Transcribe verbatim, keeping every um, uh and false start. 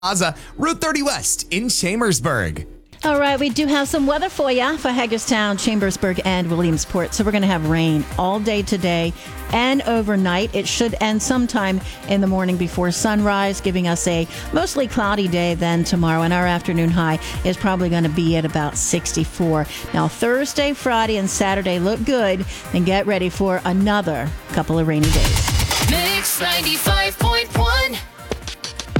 Plaza, Route thirty West in Chambersburg. All right, we do have some weather for you for Hagerstown, Chambersburg, and Williamsport. So we're going to have rain all day today and overnight. It should end sometime in the morning before sunrise, giving us a mostly cloudy day then tomorrow. And our afternoon high is probably going to be at about sixty-four. Now, Thursday, Friday, and Saturday look good. And get ready for another couple of rainy days. Mix ninety-five point